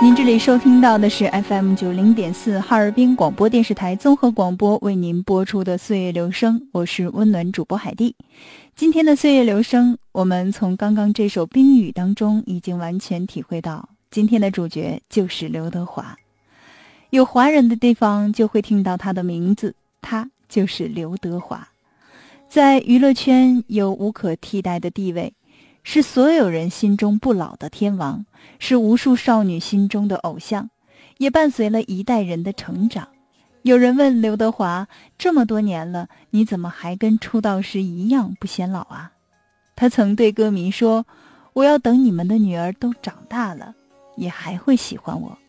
您这里收听到的是 FM90.4 哈尔滨广播电视台综合广播为您播出的岁月留声，我是温暖主播海蒂。今天的岁月留声，我们从刚刚这首冰雨当中已经完全体会到，今天的主角就是刘德华。有华人的地方就会听到他的名字，他就是刘德华。在娱乐圈有无可替代的地位，是所有人心中不老的天王，是无数少女心中的偶像，也伴随了一代人的成长。有人问刘德华，这么多年了，你怎么还跟出道时一样不显老啊？他曾对歌迷说，我要等你们的女儿都长大了，也还会喜欢我。